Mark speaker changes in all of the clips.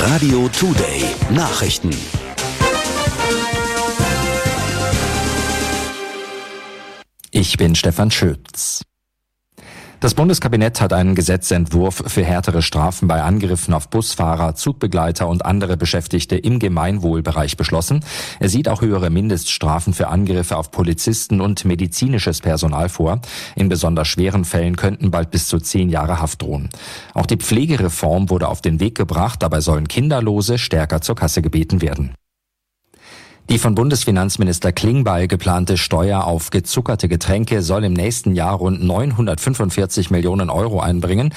Speaker 1: Radio Today Nachrichten.
Speaker 2: Ich bin Stefan Schütz. Das Bundeskabinett hat einen Gesetzentwurf für härtere Strafen bei Angriffen auf Busfahrer, Zugbegleiter und andere Beschäftigte im Gemeinwohlbereich beschlossen. Er sieht auch höhere Mindeststrafen für Angriffe auf Polizisten und medizinisches Personal vor. In besonders schweren Fällen könnten bald bis zu 10 Jahre Haft drohen. Auch die Pflegereform wurde auf den Weg gebracht. Dabei sollen Kinderlose stärker zur Kasse gebeten werden. Die von Bundesfinanzminister Klingbeil geplante Steuer auf gezuckerte Getränke soll im nächsten Jahr rund 945 Millionen Euro einbringen,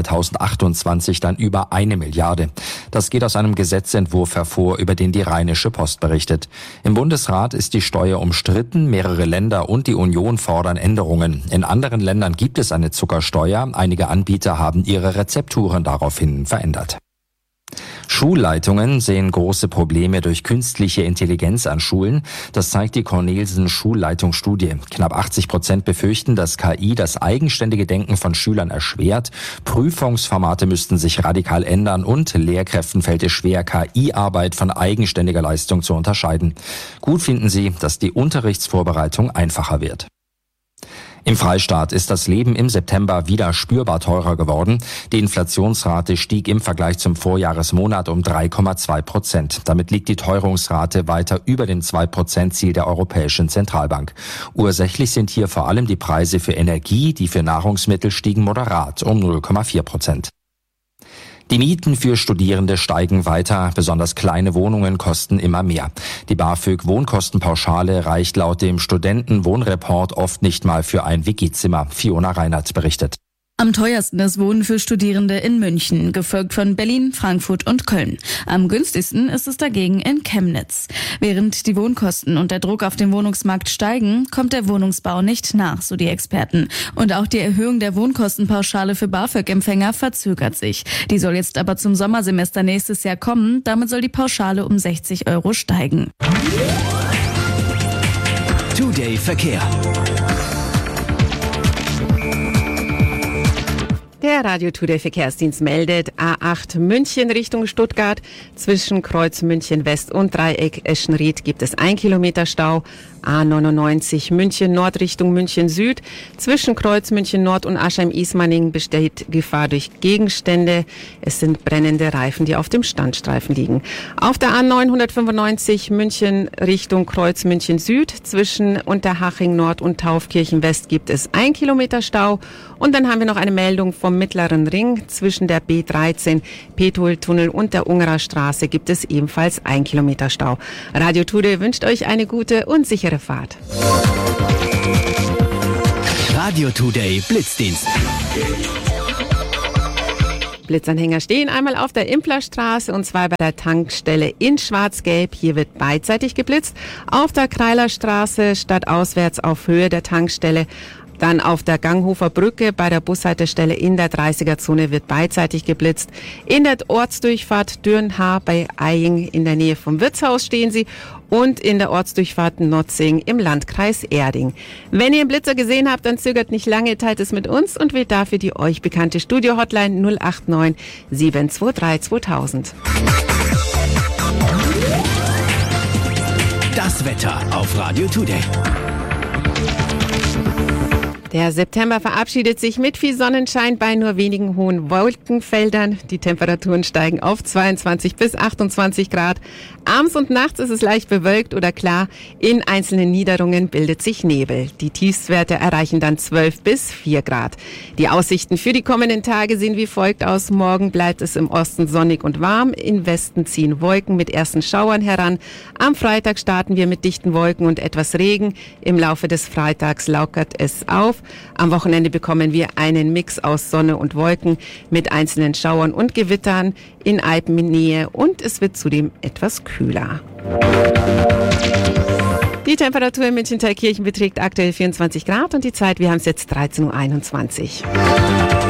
Speaker 2: 2028 dann über 1 Milliarde. Das geht aus einem Gesetzentwurf hervor, über den die Rheinische Post berichtet. Im Bundesrat ist die Steuer umstritten, mehrere Länder und die Union fordern Änderungen. In anderen Ländern gibt es eine Zuckersteuer, einige Anbieter haben ihre Rezepturen daraufhin verändert. Schulleitungen sehen große Probleme durch künstliche Intelligenz an Schulen. Das zeigt die Cornelsen Schulleitungsstudie. Knapp 80% befürchten, dass KI das eigenständige Denken von Schülern erschwert. Prüfungsformate müssten sich radikal ändern und Lehrkräften fällt es schwer, KI-Arbeit von eigenständiger Leistung zu unterscheiden. Gut finden sie, dass die Unterrichtsvorbereitung einfacher wird. Im Freistaat ist das Leben im September wieder spürbar teurer geworden. Die Inflationsrate stieg im Vergleich zum Vorjahresmonat um 3,2%. Damit liegt die Teuerungsrate weiter über dem 2%-Ziel der Europäischen Zentralbank. Ursächlich sind hier vor allem die Preise für Energie, die für Nahrungsmittel stiegen moderat um 0,4%. Die Mieten für Studierende steigen weiter. Besonders kleine Wohnungen kosten immer mehr. Die BAföG-Wohnkostenpauschale reicht laut dem Studentenwohnreport oft nicht mal für ein WG-Zimmer. Fiona Reinert berichtet.
Speaker 3: Am teuersten ist Wohnen für Studierende in München, gefolgt von Berlin, Frankfurt und Köln. Am günstigsten ist es dagegen in Chemnitz. Während die Wohnkosten und der Druck auf den Wohnungsmarkt steigen, kommt der Wohnungsbau nicht nach, so die Experten. Und auch die Erhöhung der Wohnkostenpauschale für BAföG-Empfänger verzögert sich. Die soll jetzt aber zum Sommersemester nächstes Jahr kommen. Damit soll die Pauschale um 60 € steigen.
Speaker 1: Today Verkehr.
Speaker 4: Der Radio Today Verkehrsdienst meldet A8 München Richtung Stuttgart. Zwischen Kreuz München West und Dreieck Eschenried gibt es 1 Kilometer Stau. A99 München Nord Richtung München Süd. Zwischen Kreuz München Nord und Aschheim-Ismaning besteht Gefahr durch Gegenstände. Es sind brennende Reifen, die auf dem Standstreifen liegen. Auf der A995 München Richtung Kreuz München Süd. Zwischen Unterhaching Nord und Taufkirchen West gibt es 1 Kilometer Stau. Und dann haben wir noch eine Meldung vom Mittleren Ring. Zwischen der B13 Petueltunnel und der Ungerer Straße gibt es ebenfalls 1 Kilometer Stau. Radio Today wünscht euch eine gute und sichere Fahrt.
Speaker 1: Radio Today Blitzdienst.
Speaker 4: Blitzanhänger stehen einmal auf der Implerstraße und zwar bei der Tankstelle in Schwarz-Gelb. Hier wird beidseitig geblitzt. Auf der Kreilerstraße stadtauswärts auf Höhe der Tankstelle. Dann auf der Ganghofer Brücke bei der Bushaltestelle in der 30er-Zone wird beidseitig geblitzt. In der Ortsdurchfahrt Dürnhaar bei Eying in der Nähe vom Wirtshaus stehen sie. Und in der Ortsdurchfahrt Notzing im Landkreis Erding. Wenn ihr einen Blitzer gesehen habt, dann zögert nicht lange, teilt es mit uns und wählt dafür die euch bekannte Studio-Hotline 089 723 2000.
Speaker 1: Das Wetter auf Radio Today.
Speaker 4: Der September verabschiedet sich mit viel Sonnenschein bei nur wenigen hohen Wolkenfeldern. Die Temperaturen steigen auf 22 bis 28 Grad. Abends und nachts ist es leicht bewölkt oder klar. In einzelnen Niederungen bildet sich Nebel. Die Tiefstwerte erreichen dann 12 bis 4 Grad. Die Aussichten für die kommenden Tage sehen wie folgt aus. Morgen bleibt es im Osten sonnig und warm. Im Westen ziehen Wolken mit ersten Schauern heran. Am Freitag starten wir mit dichten Wolken und etwas Regen. Im Laufe des Freitags lockert es auf. Am Wochenende bekommen wir einen Mix aus Sonne und Wolken mit einzelnen Schauern und Gewittern in Alpennähe und es wird zudem etwas kühler. Die Temperatur in München-Thalkirchen beträgt aktuell 24 Grad und die Zeit, wir haben es jetzt 13:21 Uhr.